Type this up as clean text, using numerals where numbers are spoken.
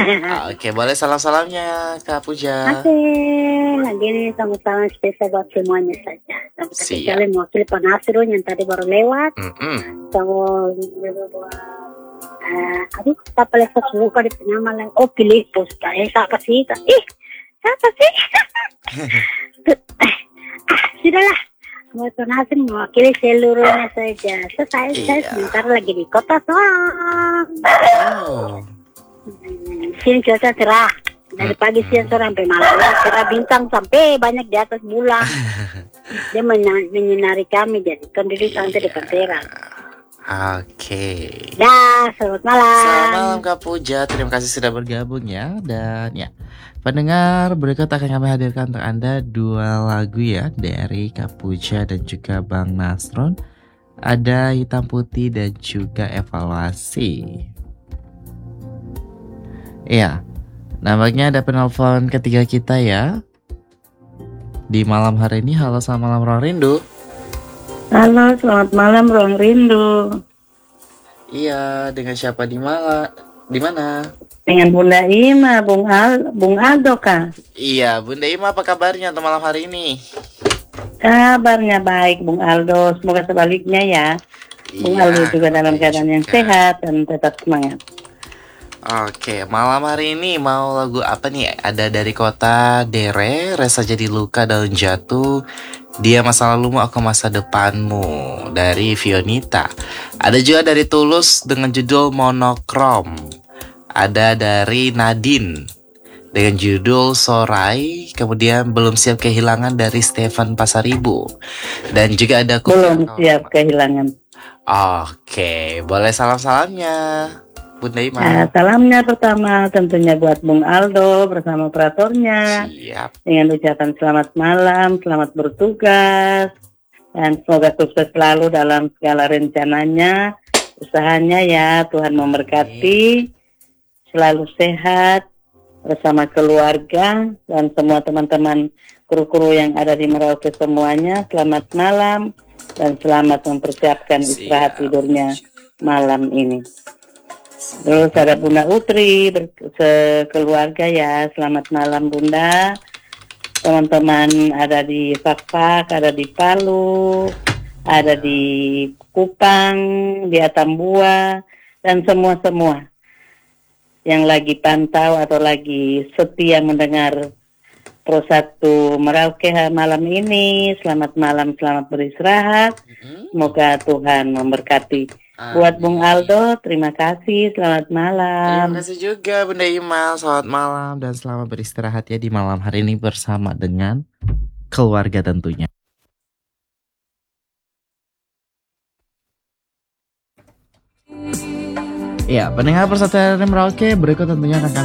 Oke, boleh salam-salamnya Kak Puja. Oke, lagi nih sama-sama spesial buat semuanya saja. Dan Siap. spesialnya mewakili Pak Nasrul yang tadi baru lewat. Mm-mm. So, buat aduh, apa lagi suka di penyamalan? Oh, Filipus. Siapa sih? Siapa sih? Sudahlah. Buat Pak Nasrul mewakili seluruhnya saja. Saya Iya. sebentar lagi di kota Sorong. Oh. Sini cuaca cerah. Dari pagi siang sore sampai malam cerah bintang sampai banyak di atas bulan. Dia menyinari kami jadi kan diri santai dekat teras. Oke. Dah, selamat malam. Selamat malam Kak Puja, terima kasih sudah bergabung ya. Dan ya, pendengar berikut akan kami hadirkan untuk Anda dua lagu ya dari Kak Puja dan juga Bang Nasron. Ada Hitam Putih dan juga Evaluasi. Iya, nampaknya ada penelpon ketiga kita ya di malam hari ini. Halo, selamat malam Ruang Rindu. Halo, selamat malam Ruang Rindu. Iya, dengan siapa di mana? Dengan Bunda Ima, Bung Aldo Kak. Iya, Bunda Ima apa kabarnya untuk malam hari ini? Kabarnya baik Bung Aldo, semoga sebaliknya ya. Bung Aldo juga dalam keadaan yang sehat dan tetap semangat. Oke, malam hari ini mau lagu apa nih? Ada dari Kota Dere, Rasa Jadi Luka Daun Jatuh, Dia Masa Lalumu Aku Masa Depanmu dari Fionita. Ada juga dari Tulus dengan judul Monokrom. Ada dari Nadine dengan judul Sorai. Kemudian Belum Siap Kehilangan dari Stefan Pasaribu. Dan juga ada Belum Siap Kehilangan. Oke, boleh salam-salamnya Bunda Ima. Salamnya pertama tentunya buat Bung Aldo bersama operatornya. Siap. Dengan ucapan selamat malam, selamat bertugas, dan semoga sukses selalu dalam segala rencananya, usahanya ya. Tuhan memberkati, selalu sehat bersama keluarga dan semua teman-teman kru-kru yang ada di Merauke semuanya. Selamat malam dan selamat mempersiapkan istirahat tidurnya malam ini. Terus ada Bunda Utri sekeluarga ya, selamat malam Bunda. Teman-teman ada di Fakfak, ada di Palu, ada di Kupang, di Atambua, dan semua yang lagi pantau atau lagi setia mendengar Pro 1 Merauke malam ini. Selamat malam, selamat beristirahat. Semoga Tuhan memberkati. Buat Bung Aldo, terima kasih, selamat malam. Terima kasih juga Bunda Ima, selamat malam dan selamat beristirahat ya di malam hari ini bersama dengan keluarga tentunya. Ya, pendengar Persatuan Merauke berikut tentunya akan